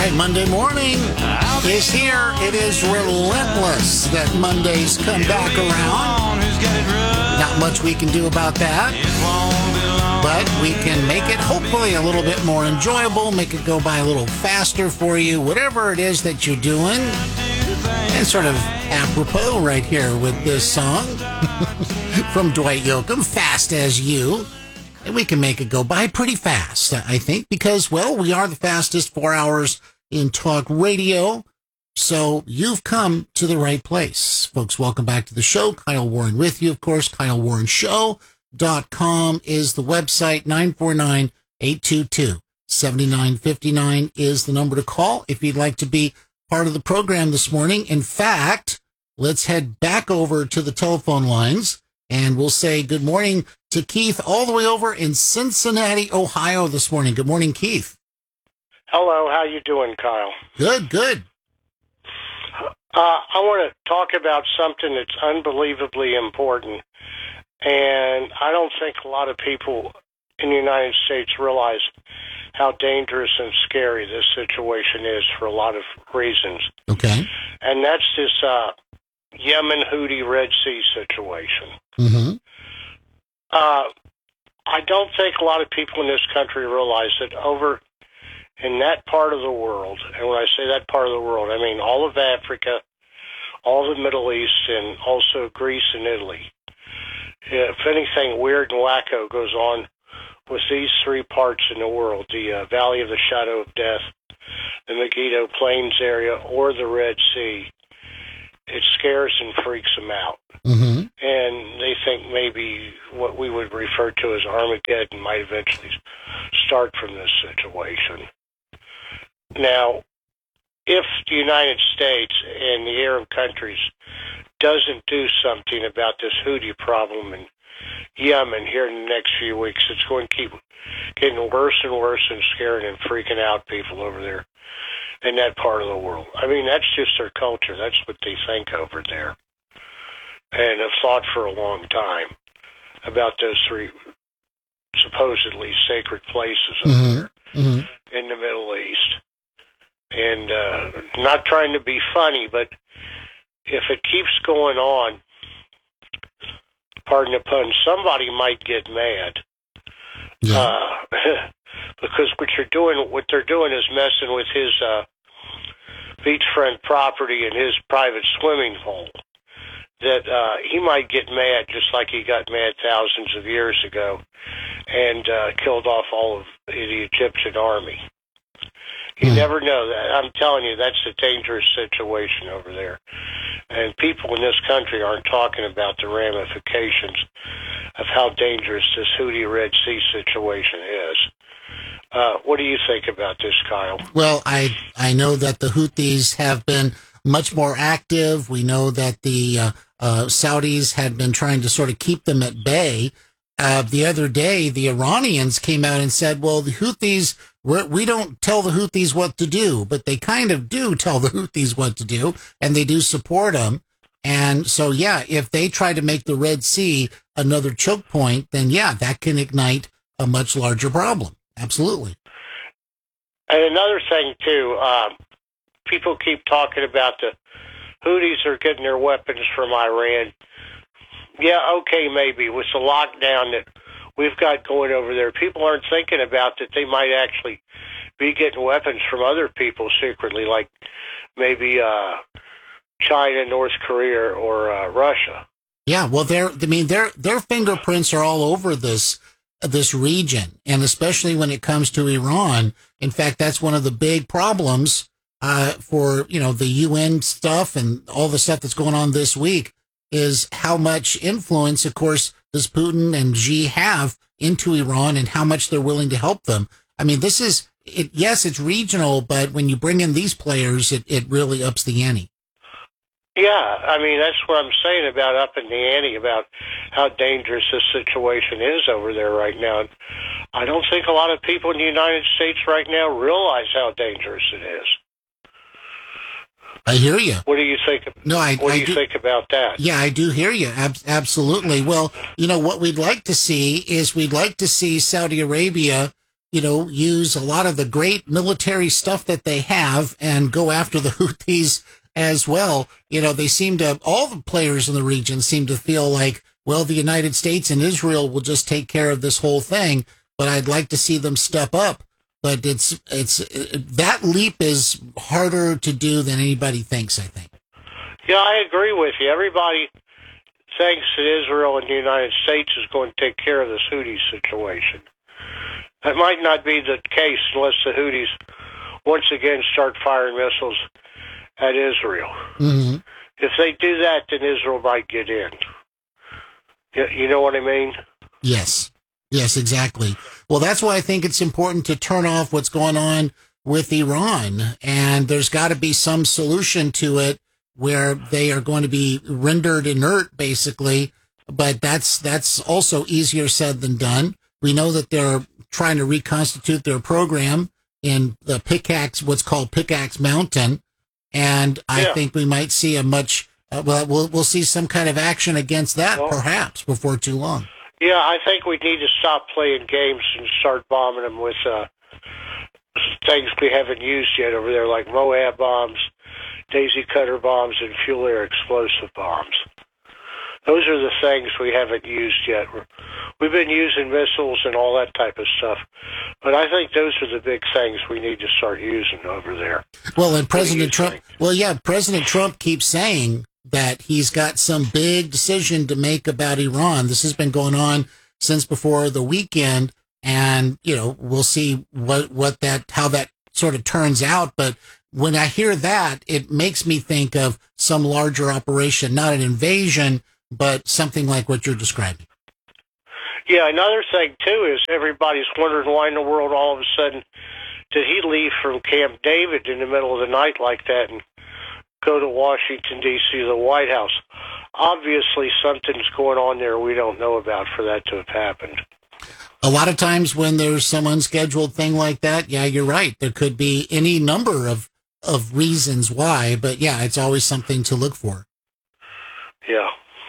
right, Monday morning is here. It is relentless that Mondays come back around. Not much we can do about that, but we can make it hopefully a little bit more enjoyable, make it go by a little faster for you, whatever it is that you're doing. And sort of apropos right here with this song from Dwight Yoakam, Fast as You. And we can make it go by pretty fast, I think, because, well, we are the fastest 4 hours in talk radio. So you've come to the right place. Folks, welcome back to the show. Kyle Warren with you, of course. KyleWarrenShow.com is the website. 949-822-7959 is the number to call if you'd like to be part of the program this morning. In fact, let's head back over to the telephone lines. And we'll say good morning to Keith all the way over in Cincinnati, Ohio this morning. Good morning, Keith. Hello, how you doing, Kyle? Good, good. I want to talk about something that's unbelievably important, and I don't think a lot of people in the United States realize how dangerous and scary this situation is for a lot of reasons. Okay. And that's this Yemen Houthi Red Sea situation. Mm-hmm. I don't think a lot of people in this country realize that over in that part of the world, and when I say that part of the world, I mean all of Africa, all the Middle East, and also Greece and Italy. If anything weird and wacko goes on with these three parts in the world, the Valley of the Shadow of Death, the Megiddo Plains area, or the Red Sea, it scares and freaks them out. Mm-hmm. And they think maybe what we would refer to as Armageddon might eventually start from this situation. Now, if the United States and the Arab countries doesn't do something about this Houthi problem in Yemen here in the next few weeks, it's going to keep getting worse and worse and scaring and freaking out people over there in that part of the world. I mean, that's just their culture. That's what they think over there. And have thought for a long time about those three supposedly sacred places over there in the Middle East. And not trying to be funny, but if it keeps going on, pardon the pun, somebody might get mad. Yeah. Because what they're doing is messing with his beachfront property and his private swimming hole. That he might get mad just like he got mad thousands of years ago and killed off all of the Egyptian army. You never know that. I'm telling you, that's a dangerous situation over there. And people in this country aren't talking about the ramifications of how dangerous this Houthi Red Sea situation is. What do you think about this, Kyle? Well, I know that the Houthis have been much more active. We know that the Saudis had been trying to sort of keep them at bay. The other day, the Iranians came out and said, well, the Houthis, we don't tell the Houthis what to do, but they kind of do tell the Houthis what to do, and they do support them. And so, yeah, if they try to make the Red Sea another choke point, then, yeah, that can ignite a much larger problem. Absolutely. And another thing, too, people keep talking about the Houthis are getting their weapons from Iran. Yeah, okay, maybe. With the lockdown that we've got going over there, people aren't thinking about that they might actually be getting weapons from other people secretly, like maybe China, North Korea, or Russia. Yeah, well, their fingerprints are all over this region, and especially when it comes to Iran. In fact, that's one of the big problems for the UN stuff and all the stuff that's going on this week. Is how much influence, of course, does Putin and Xi have into Iran and how much they're willing to help them. I mean, this is, yes, it's regional, but when you bring in these players, it really ups the ante. Yeah, I mean, that's what I'm saying about upping the ante, about how dangerous this situation is over there right now. I don't think a lot of people in the United States right now realize how dangerous it is. I hear you. What do you think? What do you think about that? Yeah, I do hear you. Absolutely. Well, what we'd like to see is Saudi Arabia, use a lot of the great military stuff that they have and go after the Houthis as well. They seem to, all the players in the region seem to feel like, well, the United States and Israel will just take care of this whole thing, but I'd like to see them step up. But that leap is harder to do than anybody thinks, I think. Yeah, I agree with you. Everybody thinks that Israel and the United States is going to take care of this Houthi situation. That might not be the case unless the Houthis once again start firing missiles at Israel. Mm-hmm. If they do that, then Israel might get in. You know what I mean? Yes. Yes, exactly. Well, that's why I think it's important to turn off what's going on with Iran. And there's got to be some solution to it where they are going to be rendered inert, basically. But that's also easier said than done. We know that they're trying to reconstitute their program in the what's called Pickaxe Mountain. And I think we might see we'll see some kind of action against that perhaps before too long. Yeah, I think we need to stop playing games and start bombing them with things we haven't used yet over there, like Moab bombs, daisy cutter bombs, and fuel air explosive bombs. Those are the things we haven't used yet. We've been using missiles and all that type of stuff, but I think those are the big things we need to start using over there. Well, and President Trump keeps saying that he's got some big decision to make about Iran. This has been going on since before the weekend, and we'll see how that sort of turns out. But when I hear that, it makes me think of some larger operation, not an invasion, but something like what you're describing. Yeah, another thing too is everybody's wondering why in the world all of a sudden did he leave from Camp David in the middle of the night like that and go to Washington, D.C., the White House. Obviously, something's going on there we don't know about for that to have happened. A lot of times when there's some unscheduled thing like that, yeah, you're right. There could be any number of reasons why, but yeah, it's always something to look for. Yeah.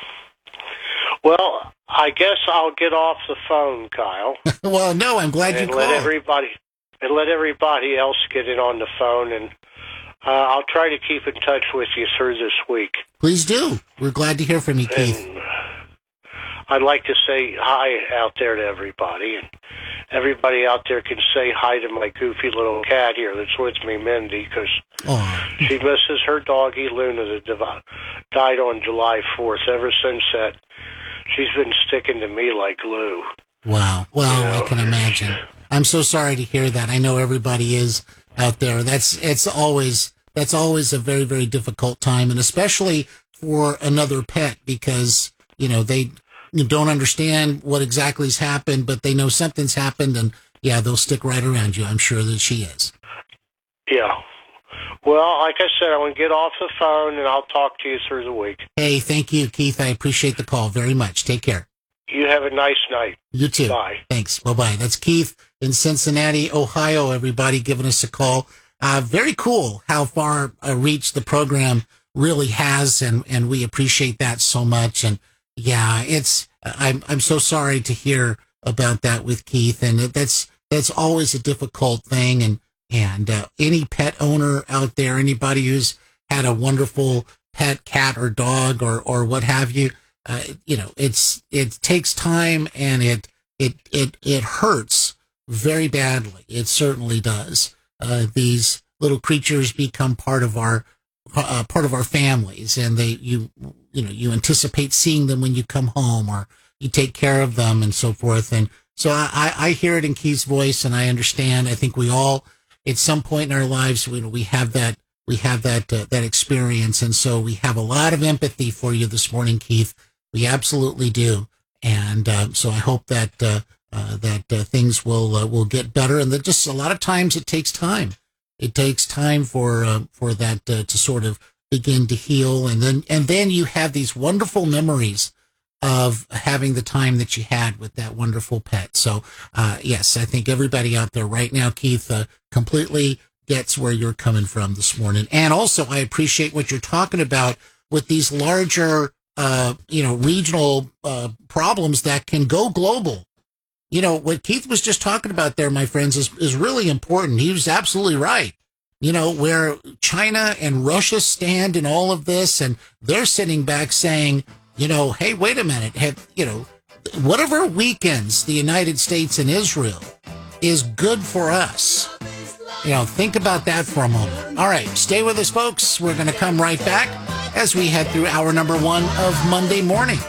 Well, I guess I'll get off the phone, Kyle. Well, no, I'm glad you called. Let everybody else get in on the phone, and I'll try to keep in touch with you through this week. Please do. We're glad to hear from you, Keith. And I'd like to say hi out there to everybody, and everybody out there can say hi to my goofy little cat here that's with me, Mindy, because she misses her doggy, Luna, that died on July 4th. Ever since that, she's been sticking to me like glue. Wow. Well, I can imagine. I'm so sorry to hear that. I know everybody is out there. That's always a very, very difficult time, and especially for another pet, because they don't understand what exactly has happened, but they know something's happened, and yeah, they'll stick right around you. I'm sure that she is. Yeah. Well, like I said, I'm going to get off the phone, and I'll talk to you through the week. Hey, thank you, Keith. I appreciate the call very much. Take care. You have a nice night. You too. Bye. Thanks. Bye-bye. That's Keith in Cincinnati, Ohio, everybody giving us a call. Very cool how far a reach the program really has, and we appreciate that so much. And yeah, I'm so sorry to hear about that with Keith, and that's always a difficult thing. And any pet owner out there, anybody who's had a wonderful pet, cat or dog or what have you, it takes time, and it hurts very badly. It certainly does. These little creatures become part of our families, and you anticipate seeing them when you come home, or you take care of them and so forth. And so I hear it in Keith's voice, and I understand. I think we all, at some point in our lives, we have that experience, and so we have a lot of empathy for you this morning, Keith. We absolutely do, and so I hope that things will get better, and that just a lot of times it takes time. It takes time for that to sort of begin to heal, and then you have these wonderful memories of having the time that you had with that wonderful pet. So yes, I think everybody out there right now, Keith, completely gets where you're coming from this morning, and also I appreciate what you're talking about with these larger regional problems that can go global. you know, what Keith was just talking about there, my friends, is really important. He was absolutely right. You know, where China and Russia stand in all of this, and they're sitting back saying, you know, hey, wait a minute, whatever weakens the United States and Israel is good for us. You know, think about that for a moment. All right, stay with us, folks. We're going to come right back as we head through hour number 1 of Monday morning.